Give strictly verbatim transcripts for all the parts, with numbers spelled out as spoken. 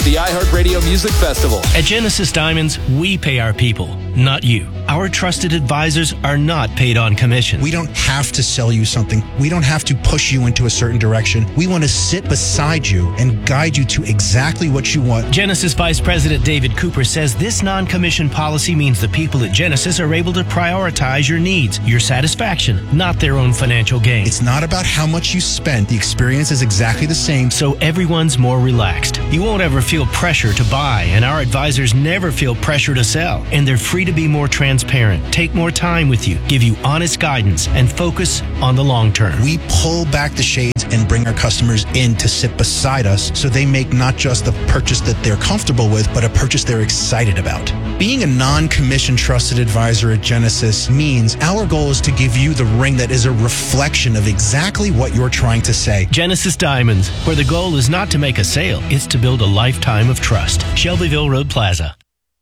the iHeartRadio Music Festival. At Genesis Diamonds, we pay our people, not you. Our trusted advisors are not paid on commission. We don't have to sell you something. We don't have to push you into a certain direction. We want to sit beside you and guide you to exactly what you want. Genesis Vice President David Cooper says this non-commission policy means the people at Genesis are able to prioritize your needs, your satisfaction, not their own financial gain. It's not about how much you spend. The experience is exactly the same. So everyone's more relaxed. You won't ever feel pressure to buy, and our advisors never feel pressure to sell. And they're free to be more transparent, take more time with you, give you honest guidance, and focus on the long term. We pull back the shades and bring our customers in to sit beside us so they make not just the purchase that they're comfortable with, but a purchase they're excited about. Being a non-commissioned trusted advisor at Genesis means our goal is to give you the ring that is a reflection of exactly what you're trying to say. Genesis Diamonds, where the goal is not to make a sale, it's to build a lifetime of trust. Shelbyville Road Plaza.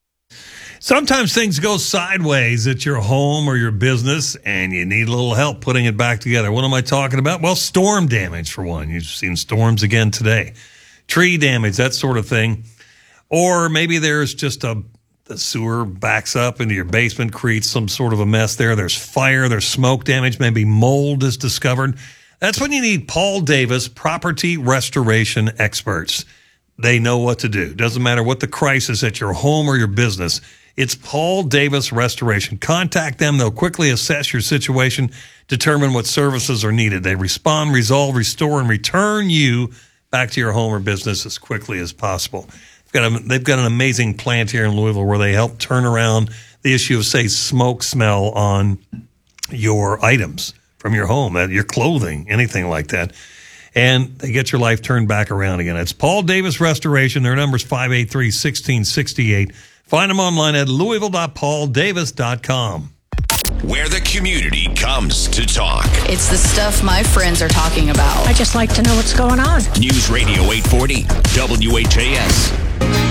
Sometimes things go sideways at your home or your business, and you need a little help putting it back together. What am I talking about? Well, storm damage, for one. You've seen storms again today. Tree damage, that sort of thing. Or maybe there's just a the sewer backs up into your basement, creates some sort of a mess there. There's fire, there's smoke damage, maybe mold is discovered. That's when you need Paul Davis, property restoration experts. They know what to do. Doesn't matter what the crisis at your home or your business. It's Paul Davis Restoration. Contact them. They'll quickly assess your situation, determine what services are needed. They respond, resolve, restore, and return you back to your home or business as quickly as possible. They've got, a, they've got an amazing plant here in Louisville where they help turn around the issue of, say, smoke smell on your items from your home, your clothing, anything like that. And they get your life turned back around again. It's Paul Davis Restoration. Their number is five eight three, one six six eight. Find them online at louisville dot paul davis dot com. Where the community comes to talk. It's the stuff my friends are talking about. I just like to know what's going on. News Radio eight forty, W H A S.